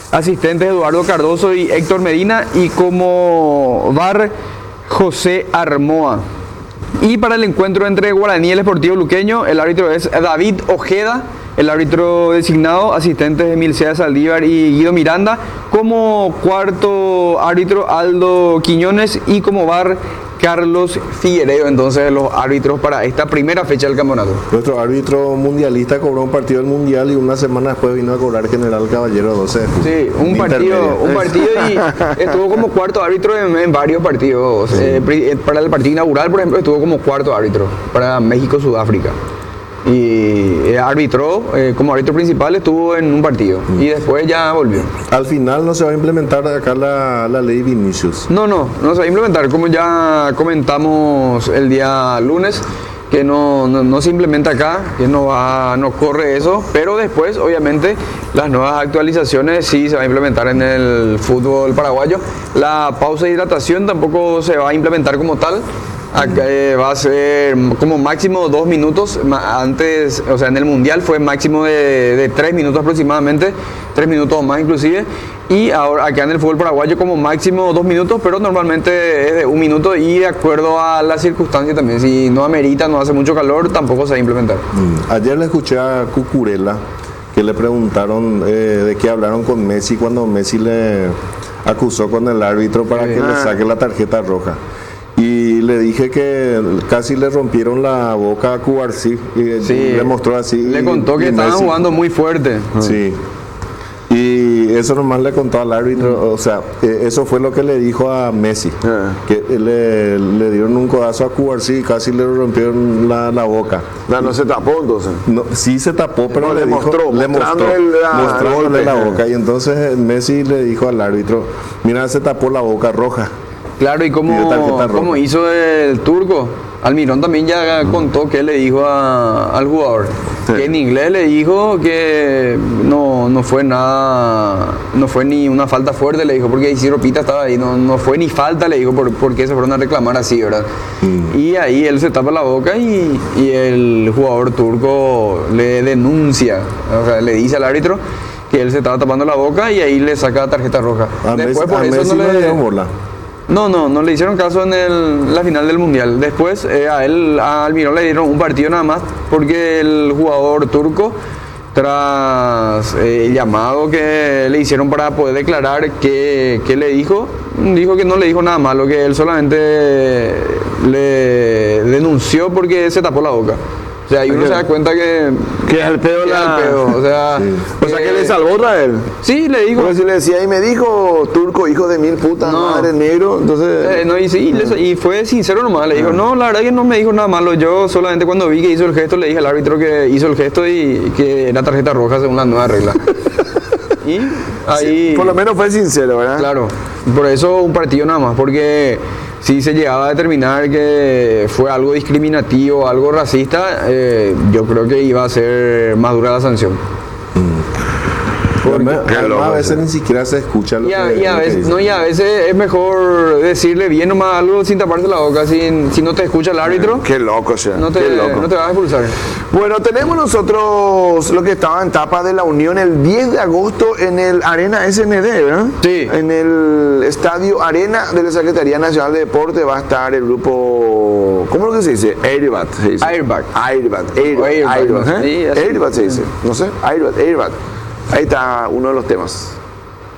asistentes Eduardo Cardoso y Héctor Medina, y como VAR José Armoa. Y para el encuentro entre Guaraní y el Sportivo Luqueño, el árbitro es David Ojeda, el árbitro designado, asistentes Emil Sea Saldívar y Guido Miranda, como cuarto árbitro Aldo Quiñones, y como VAR Carlos Figueiredo. Entonces los árbitros para esta primera fecha del campeonato. Nuestro árbitro mundialista cobró un partido del mundial y una semana después vino a cobrar General Caballero 12. Sí, un partido y estuvo como cuarto árbitro en varios partidos. Para el partido inaugural, por ejemplo, estuvo como cuarto árbitro para México-Sudáfrica. Y arbitró, como árbitro principal estuvo en un partido y después ya volvió. Al final no se va a implementar acá la ley Vinicius. No se va a implementar, como ya comentamos el día lunes, que no se implementa acá, que no corre eso, pero después obviamente las nuevas actualizaciones sí se va a implementar en el fútbol paraguayo. La pausa de hidratación tampoco se va a implementar como tal. Acá, va a ser como máximo 2 minutos. Antes, o sea, en el mundial fue máximo de 3 minutos aproximadamente, 3 minutos más inclusive. Y ahora acá en el fútbol paraguayo como máximo 2 minutos, pero normalmente es de 1 minuto, y de acuerdo a las circunstancias también. Si no amerita, no hace mucho calor, tampoco se va a implementar. Ayer le escuché a Cucurella que le preguntaron de qué hablaron con Messi cuando Messi le acusó con el árbitro para que le saque la tarjeta roja. Y le dije que casi le rompieron la boca a Cubarsí, y sí, le mostró así. Le contó que estaban jugando muy fuerte. Sí. Y eso nomás le contó al árbitro, o sea, eso fue lo que le dijo a Messi, que le dieron un codazo a Cubarsí y casi le rompieron la boca. No se tapó entonces. No, sí se tapó, pero no, le mostró mostrándole la boca. Y entonces Messi le dijo al árbitro, mira, se tapó la boca roja. Claro, y como hizo el turco, Almirón también ya contó que le dijo al jugador, que en inglés le dijo que no fue nada, no fue ni una falta fuerte, le dijo, porque Isidro Pita estaba ahí, no fue ni falta, le dijo, porque se fueron a reclamar así, ¿verdad? Y ahí él se tapa la boca y el jugador turco le denuncia, o sea, le dice al árbitro que él se estaba tapando la boca, y ahí le saca tarjeta roja. Después por eso Messi no le dio bola. No le hicieron caso en la final del mundial. Después a Almirón le dieron un partido nada más, porque el jugador turco, tras el llamado que le hicieron para poder declarar que le dijo que no le dijo nada malo, que él solamente le denunció porque se tapó la boca. O sea, y uno se da cuenta que es el pedo, o sea, sí. O sea, que le salvó a él. Sí, le dijo. Porque si le decía, y me dijo, turco, hijo de mil putas, madre, negro, entonces... y fue sincero nomás, le dijo, no, la verdad que no me dijo nada malo, yo solamente cuando vi que hizo el gesto, le dije al árbitro que hizo el gesto y que era tarjeta roja según la nueva regla. Y ahí... Sí, por lo menos fue sincero, ¿verdad? Claro, por eso un partido nada más, porque... Si se llegaba a determinar que fue algo discriminativo, algo racista, yo creo que iba a ser más dura la sanción. A veces ni siquiera se escucha lo y a veces es mejor decirle bien nomás algo sin taparse la boca, si no te escucha el árbitro. Qué loco, o sea. No te vas a expulsar. Bueno, tenemos nosotros lo que estaba en tapa de la Unión el 10 de agosto en el Arena SND, ¿verdad? Sí. En el Estadio Arena de la Secretaría Nacional de Deporte va a estar el grupo, ¿cómo es lo que se dice? Airbag. Airbag se dice. No sé, Airbag. Ahí está uno de los temas.